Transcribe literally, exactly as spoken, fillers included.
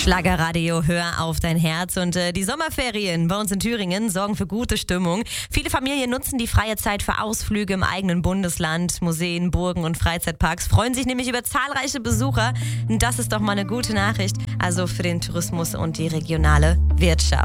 Schlagerradio, hör auf dein Herz. Und äh, die Sommerferien bei uns in Thüringen sorgen für gute Stimmung. Viele Familien nutzen die freie Zeit für Ausflüge im eigenen Bundesland. Museen, Burgen und Freizeitparks freuen sich nämlich über zahlreiche Besucher. Das ist doch mal eine gute Nachricht, also für den Tourismus und die regionale Wirtschaft.